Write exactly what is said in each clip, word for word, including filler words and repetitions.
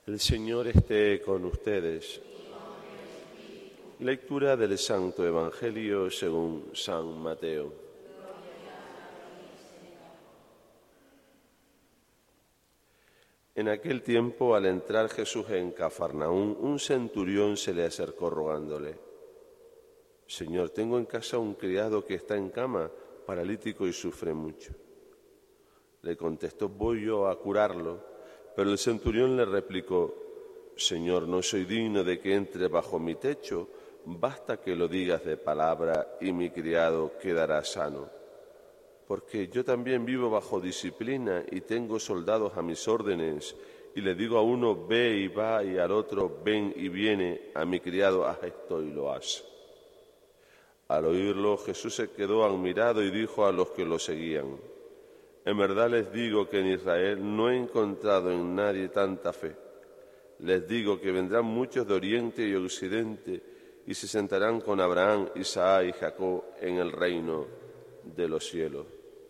El Señor esté con ustedes. Lectura del Santo Evangelio según San Mateo. En aquel tiempo, al entrar Jesús en Cafarnaúm, un centurión se le acercó rogándole: Señor, tengo en casa un criado que está en cama, paralítico y sufre mucho. Le contestó: voy yo a curarlo. Pero el centurión le replicó: Señor, no soy digno de que entre bajo mi techo, basta que lo digas de palabra y mi criado quedará sano. Porque yo también vivo bajo disciplina y tengo soldados a mis órdenes, y le digo a uno ve y va, y al otro ven y viene, a mi criado haz esto y lo hace. Al oírlo, Jesús se quedó admirado y dijo a los que lo seguían: En verdad les digo que en Israel no he encontrado en nadie tanta fe. Les digo que vendrán muchos de oriente y occidente y se sentarán con Abraham, Isaac y Jacob en el reino de los cielos.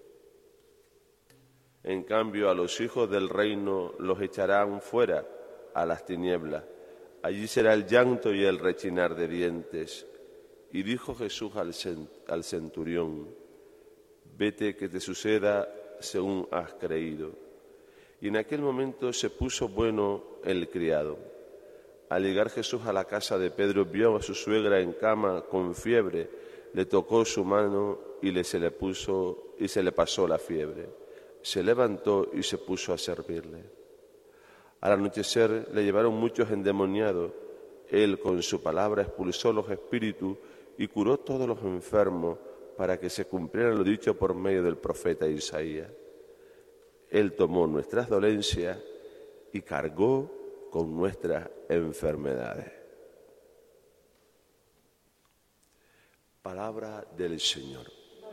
En cambio, a los hijos del reino los echarán fuera a las tinieblas. Allí será el llanto y el rechinar de dientes. Y dijo Jesús al centurión: Vete, que te suceda según has creído. Y en aquel momento se puso bueno el criado. Al llegar Jesús a la casa de Pedro, vio a su suegra en cama con fiebre, le tocó su mano y le se le puso y se le pasó la fiebre. Se levantó y se puso a servirle. Al anochecer le llevaron muchos endemoniados. Él con su palabra expulsó los espíritus y curó todos los enfermos, para que se cumpliera lo dicho por medio del profeta Isaías. Él tomó nuestras dolencias y cargó con nuestras enfermedades. Palabra del Señor.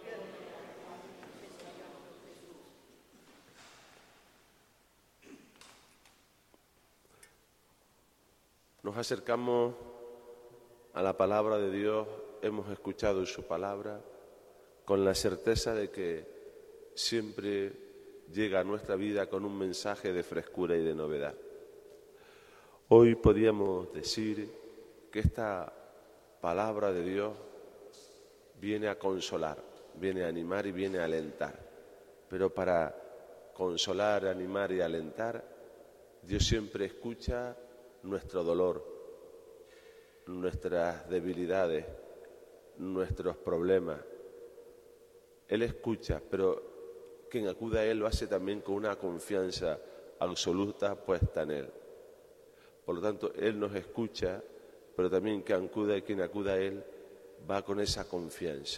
Nos acercamos a la palabra de Dios, hemos escuchado su palabra, con la certeza de que siempre llega a nuestra vida con un mensaje de frescura y de novedad. Hoy podríamos decir que esta palabra de Dios viene a consolar, viene a animar y viene a alentar. Pero para consolar, animar y alentar, Dios siempre escucha nuestro dolor, nuestras debilidades, nuestros problemas. Él escucha, pero quien acude a Él lo hace también con una confianza absoluta puesta en Él. Por lo tanto, Él nos escucha, pero también quien acude, quien acude a Él va con esa confianza.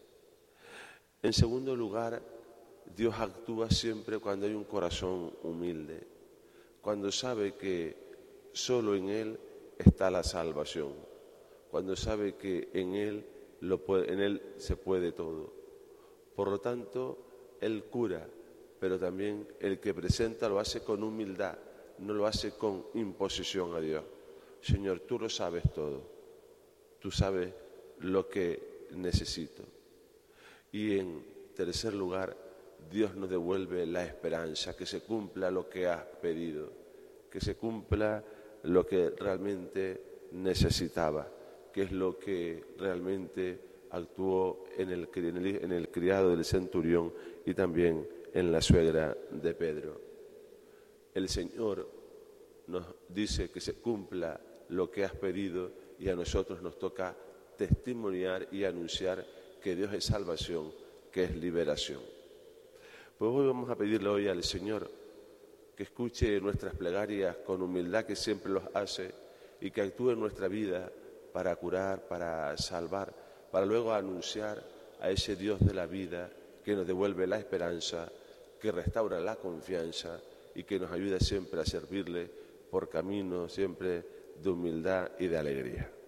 En segundo lugar, Dios actúa siempre cuando hay un corazón humilde, cuando sabe que solo en Él está la salvación, cuando sabe que en Él, lo puede, en Él se puede todo. Por lo tanto, Él cura, pero también el que presenta lo hace con humildad, no lo hace con imposición a Dios. Señor, tú lo sabes todo, tú sabes lo que necesito. Y en tercer lugar, Dios nos devuelve la esperanza, que se cumpla lo que has pedido, que se cumpla lo que realmente necesitaba, que es lo que realmente actuó en el, en, el, en el criado del centurión y también en la suegra de Pedro. El Señor nos dice que se cumpla lo que has pedido y a nosotros nos toca testimoniar y anunciar que Dios es salvación, que es liberación. Pues hoy vamos a pedirle hoy al Señor que escuche nuestras plegarias con humildad, que siempre los hace, y que actúe en nuestra vida para curar, para salvar, para luego anunciar a ese Dios de la vida que nos devuelve la esperanza, que restaura la confianza y que nos ayuda siempre a servirle por caminos siempre de humildad y de alegría.